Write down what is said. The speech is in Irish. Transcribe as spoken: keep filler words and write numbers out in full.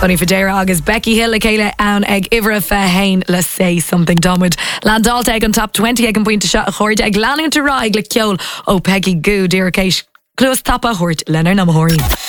Funny Fadera agus Becky Hill le chéile ann ag Ivra fe hain le Say Something Domid. Landalta ag an top twenty ag an pointe se a chuirde ag leanúnta ráig le ceol ó Peggy Goo. Deireadh céis clús tapa chuirt lenar na mthóirí.